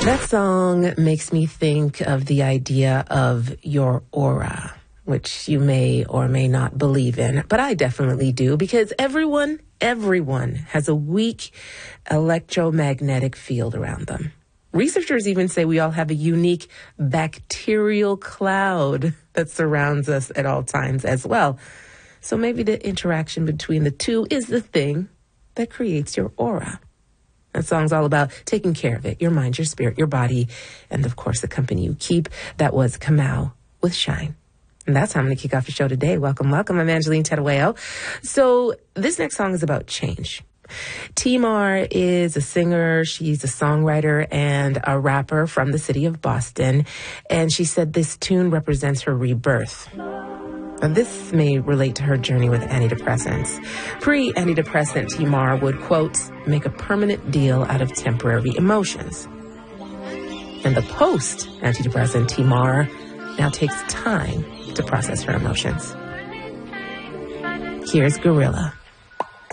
That song makes me think of the idea of your aura, which you may or may not believe in, but I definitely do, because everyone has a weak electromagnetic field around them. Researchers even say we all have a unique bacterial cloud that surrounds us at all times as well. So maybe the interaction between the two is the thing that creates your aura. That song's all about taking care of it, your mind, your spirit, your body, and of course the company you keep. That was Kamau with Shine. And that's how I'm going to kick off the show today. Welcome. I'm Angeline Terueo. So this next song is about change. Timar is a singer, she's a songwriter and a rapper from the city of Boston. And she said this tune represents her rebirth. Now, this may relate to her journey with antidepressants. Pre-antidepressant Timar would, quote, make a permanent deal out of temporary emotions. And the post-antidepressant Timar now takes time to process her emotions. Here's Gorilla.